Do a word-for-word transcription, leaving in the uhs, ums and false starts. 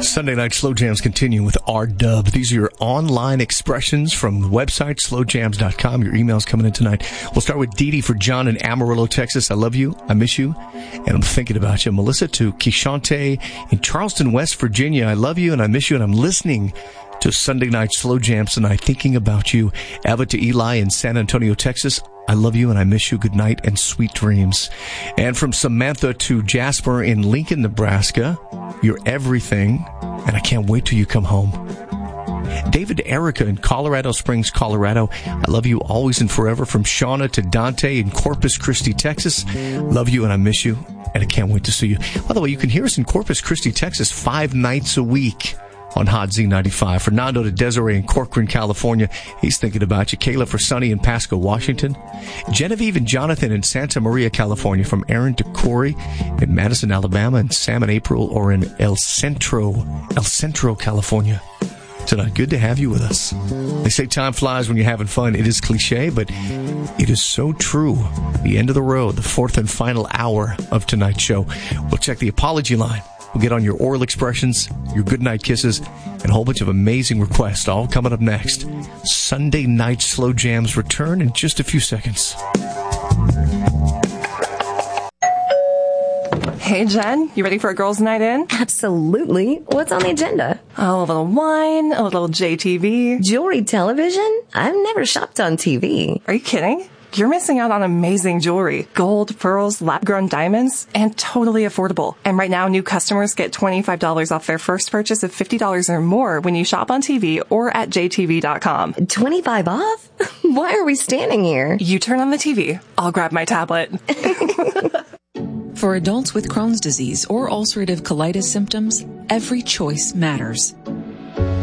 Sunday night slow jams continue with R Dub. These are your online expressions from the website, slow jams dot com. Your emails coming in tonight. We'll start with Dee Dee for John in Amarillo, Texas. I love you. I miss you. And I'm thinking about you. Melissa to Kishante in Charleston, West Virginia. I love you and I miss you. And I'm listening to Sunday night slow jams tonight, thinking about you. Eva to Eli in San Antonio, Texas. I love you and I miss you. Good night and sweet dreams. And from Samantha to Jasper in Lincoln, Nebraska. You're everything, and I can't wait till you come home. David to Erica in Colorado Springs, Colorado. I love you always and forever. From Shauna to Dante in Corpus Christi, Texas. Love you and I miss you, and I can't wait to see you. By the way, you can hear us in Corpus Christi, Texas, five nights a week on Hot Z ninety-five. Fernando to Desiree in Corcoran, California. He's thinking about you. Kayla for Sunny in Pasco, Washington. Genevieve and Jonathan in Santa Maria, California. From Aaron to Corey in Madison, Alabama. And Sam and April are in El Centro, El Centro, California. Tonight, good to have you with us. They say time flies when you're having fun. It is cliche, but it is so true. The end of the road, the fourth and final hour of tonight's show. We'll check the apology line. We'll get on your oral expressions, your goodnight kisses, and a whole bunch of amazing requests, all coming up next. Sunday night slow jams return in just a few seconds. Hey, Jen, you ready for a girls' night in? Absolutely. What's on the agenda? Oh, a little wine, a little J T V. Jewelry television? I've never shopped on T V. Are you kidding? You're missing out on amazing jewelry. Gold, pearls, lab-grown diamonds, and totally affordable. And right now, new customers get twenty-five dollars off their first purchase of fifty dollars or more when you shop on T V or at J T V dot com. twenty-five off? Why are we standing here? You turn on the T V. I'll grab my tablet. For adults with Crohn's disease or ulcerative colitis symptoms, every choice matters.